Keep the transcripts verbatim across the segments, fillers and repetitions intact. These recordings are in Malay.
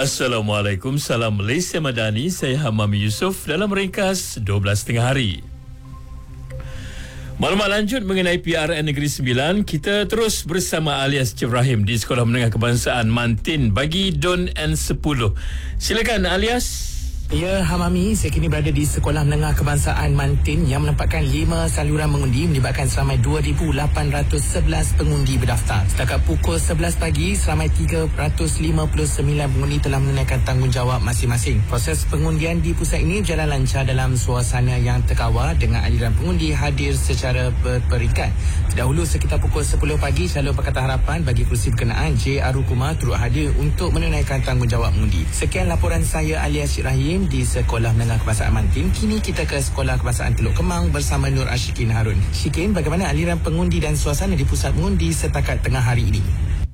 Assalamualaikum, salam Malaysia Madani. Saya Hamami Yusof dalam ringkas dua belas tengah hari. Maklumat lanjut mengenai P R N Negeri Sembilan. Kita terus bersama alias Ibrahim di Sekolah Menengah Kebangsaan Mantin bagi D U N N sepuluh. Silakan alias. Ya, Hamami, saya kini berada di Sekolah Menengah Kebangsaan Mantin yang menempatkan lima saluran mengundi melibatkan seramai dua ribu lapan ratus sebelas pengundi berdaftar. Setakat pukul sebelas pagi, seramai tiga ratus lima puluh sembilan pengundi telah menunaikan tanggungjawab masing-masing. Proses pengundian di pusat ini berjalan lancar dalam suasana yang terkawal dengan aliran pengundi hadir secara berperingkat. Terdahulu sekitar pukul sepuluh pagi, calon Pakatan Harapan bagi kerusi berkenaan J. Arukuma turut hadir untuk menunaikan tanggungjawab mengundi. Sekian laporan saya alias Cik Rahim di Sekolah Menengah Kebangsaan Mantin. Kini kita ke Sekolah Kebangsaan Teluk Kemang bersama Nur Ashikin Harun. Shikin, bagaimana aliran pengundi dan suasana di pusat mengundi setakat tengah hari ini?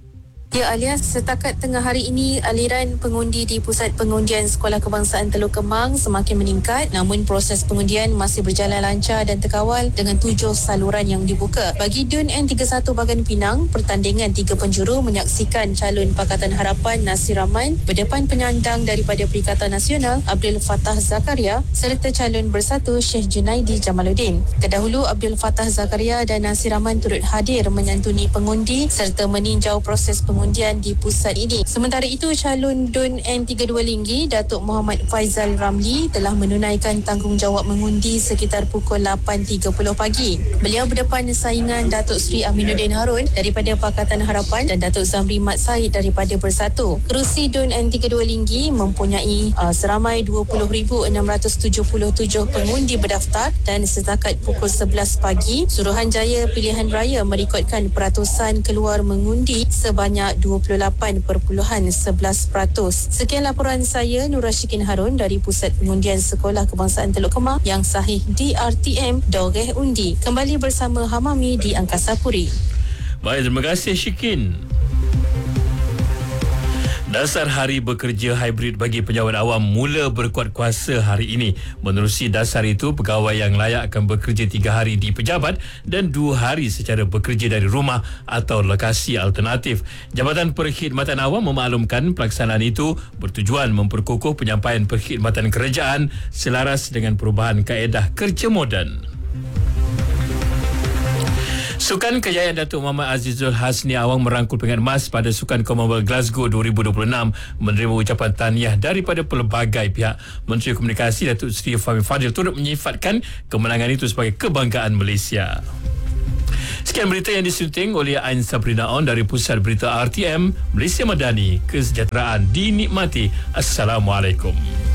Ya, alias setakat tengah hari ini aliran pengundi di Pusat Pengundian Sekolah Kebangsaan Teluk Kemang semakin meningkat, namun proses pengundian masih berjalan lancar dan terkawal dengan tujuh saluran yang dibuka. Bagi D U N N tiga puluh satu Bagan Pinang, pertandingan tiga penjuru menyaksikan calon Pakatan Harapan Nasir Rahman berdepan penyandang daripada Perikatan Nasional Abdul Fattah Zakaria serta calon Bersatu Syekh Junaidi Jamaluddin. Terdahulu Abdul Fattah Zakaria dan Nasir Rahman turut hadir menyantuni pengundi serta meninjau proses pengundian pengundian di pusat ini. Sementara itu, calon D U N N tiga puluh dua Linggi, Datuk Muhammad Faizal Ramli telah menunaikan tanggungjawab mengundi sekitar pukul lapan tiga puluh pagi. Beliau berdepan saingan Datuk Seri Aminuddin Harun daripada Pakatan Harapan dan Datuk Zamri Mat Said daripada Bersatu. Kerusi D U N N tiga puluh dua Linggi mempunyai uh, seramai dua puluh ribu enam ratus tujuh puluh tujuh pengundi berdaftar dan setakat pukul sebelas pagi, Suruhanjaya Pilihan Raya merekodkan peratusan keluar mengundi sebanyak dua puluh lapan perpuluhan sebelas peratus. Sekian laporan saya, Nur Ashikin Harun dari Pusat Pengundian Sekolah Kebangsaan Teluk Kemang yang sahih D R T M Doreh Undi. Kembali bersama Hamami di Angkasa Puri. Baik, terima kasih Syikin. Dasar Hari Bekerja Hybrid bagi pejabat awam mula berkuat kuasa hari ini. Menerusi dasar itu, pegawai yang layak akan bekerja tiga hari di pejabat dan dua hari secara bekerja dari rumah atau lokasi alternatif. Jabatan Perkhidmatan Awam memaklumkan pelaksanaan itu bertujuan memperkukuh penyampaian perkhidmatan kerajaan selaras dengan perubahan kaedah kerja moden. Sukan kejayaan Datuk Muhammad Azizul Hasni Awang merangkul pingat emas pada Sukan Commonwealth Glasgow dua ribu dua puluh enam menerima ucapan tahniah daripada pelbagai pihak. Menteri Komunikasi Datuk Seri Fahmi Fadil turut menyifatkan kemenangan itu sebagai kebanggaan Malaysia. Sekian berita yang disunting oleh Ain Sabrina On dari Pusat Berita R T M Malaysia Madani. Kesejahteraan dinikmati. Assalamualaikum.